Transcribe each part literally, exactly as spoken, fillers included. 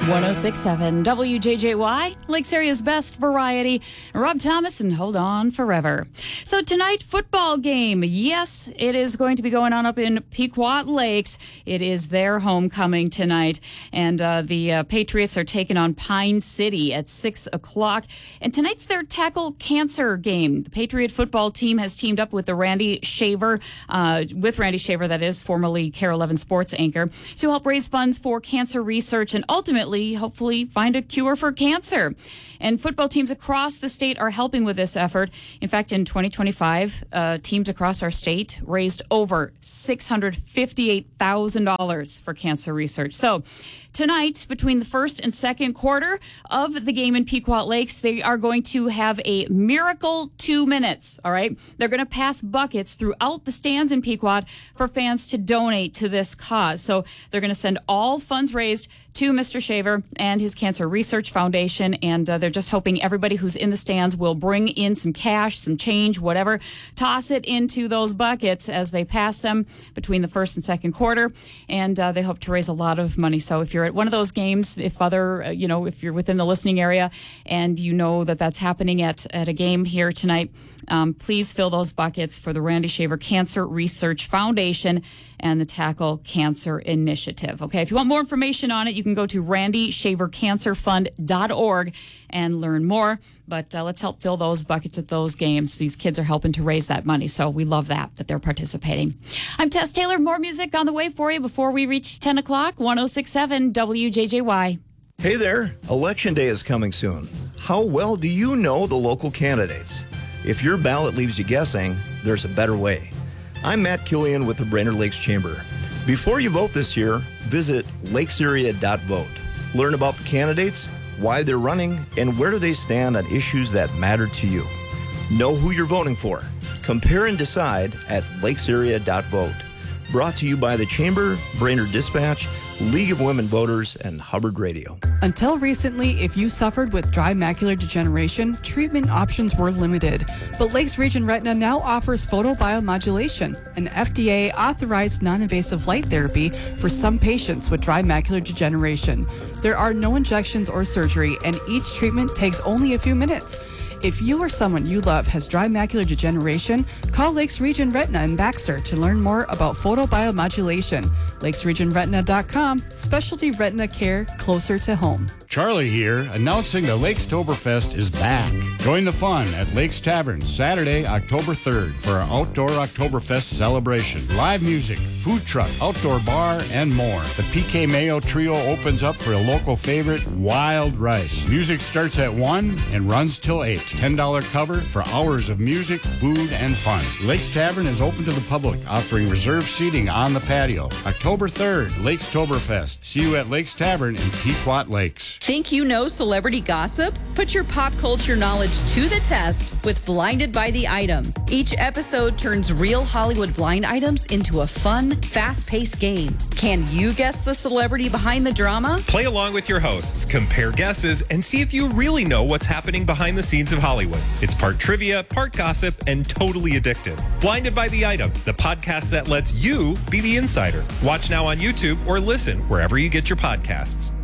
one oh six point seven W J J Y, Lakes Area's best variety. Rob Thomas and Hold On Forever. So tonight, football game. Yes, it is going to be going on up in Pequot Lakes. It is their homecoming tonight. And uh, the uh, Patriots are taking on Pine City at six o'clock. And tonight's their tackle cancer game. The Patriot football team has teamed up with the Randy Shaver, uh, with Randy Shaver, that is, formerly K A R E eleven sports anchor, to help raise funds for cancer research and ultimately hopefully find a cure for cancer. And football teams across the state are helping with this effort. In fact, in twenty twenty-five, uh, teams across our state raised over six hundred fifty-eight thousand dollars for cancer research. So tonight, between the first and second quarter of the game in Pequot Lakes, they are going to have a miracle two minutes, all right? They're going to pass buckets throughout the stands in Pequot for fans to donate to this cause. So they're going to send all funds raised to Mister Shaver and his Cancer Research Foundation, and uh, they're just hoping everybody who's in the stands will bring in some cash, some change, whatever, toss it into those buckets as they pass them between the first and second quarter, and uh, they hope to raise a lot of money. So if you're at one of those games, if other, uh, you know, if you're within the listening area and you know that that's happening at, at a game here tonight, Um, please fill those buckets for the Randy Shaver Cancer Research Foundation and the Tackle Cancer Initiative. Okay, if you want more information on it, you can go to randy shaver cancer fund dot org and learn more. But uh, let's help fill those buckets at those games. These kids are helping to raise that money, so we love that, that they're participating. I'm Tess Taylor. More music on the way for you before we reach ten o'clock, one oh six point seven W J J Y. Hey there, Election Day is coming soon. How well do you know the local candidates? If your ballot leaves you guessing, there's a better way. I'm Matt Killian with the Brainerd Lakes Chamber. Before you vote this year, visit lakes area dot vote. Learn about the candidates, why they're running, and where do they stand on issues that matter to you. Know who you're voting for. Compare and decide at lakes area dot vote. Brought to you by the Chamber, Brainerd Dispatch, League of Women Voters, and Hubbard Radio. Until recently, if you suffered with dry macular degeneration, treatment options were limited. But Lakes Region Retina now offers photobiomodulation, an F D A-authorized non-invasive light therapy for some patients with dry macular degeneration. There are no injections or surgery, and each treatment takes only a few minutes. If you or someone you love has dry macular degeneration, call Lakes Region Retina in Baxter to learn more about photobiomodulation. lakes region retina dot com, specialty retina care closer to home. Charlie here, announcing the Lakes-toberfest is back. Join the fun at Lakes Tavern Saturday, October third for our outdoor Oktoberfest celebration. Live music, food truck, outdoor bar, and more. The P K Mayo Trio opens up for a local favorite, Wild Rice. Music starts at one and runs till eight. ten dollars cover for hours of music, food, and fun. Lakes Tavern is open to the public, offering reserved seating on the patio. October third, Lakes-toberfest. See you at Lakes Tavern in Pequot Lakes. Think you know celebrity gossip? Put your pop culture knowledge to the test with Blinded by the Item. Each episode turns real Hollywood blind items into a fun, fast-paced game. Can you guess the celebrity behind the drama? Play along with your hosts, compare guesses, and see if you really know what's happening behind the scenes of Hollywood. It's part trivia, part gossip, and totally addictive. Blinded by the Item, the podcast that lets you be the insider. Watch now on YouTube or listen wherever you get your podcasts.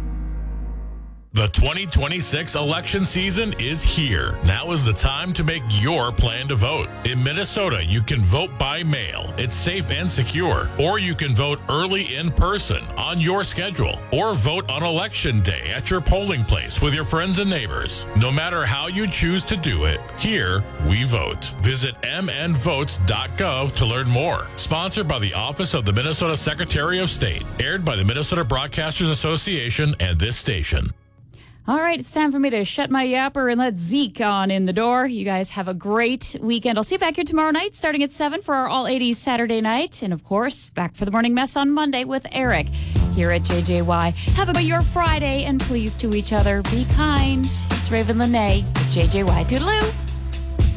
The twenty twenty-six election season is here. Now is the time to make your plan to vote. In Minnesota, you can vote by mail. It's safe and secure. Or you can vote early in person on your schedule. Or vote on election day at your polling place with your friends and neighbors. No matter how you choose to do it, here we vote. Visit m n votes dot gov to learn more. Sponsored by the Office of the Minnesota Secretary of State. Aired by the Minnesota Broadcasters Association and this station. All right, it's time for me to shut my yapper and let Zeke on in the door. You guys have a great weekend. I'll see you back here tomorrow night, starting at seven for our All eighties Saturday night. And, of course, back for the Morning Mess on Monday with Eric here at J J Y. Have a your Friday, and please to each other, be kind. It's Raven Lene at J J Y. Toodaloo.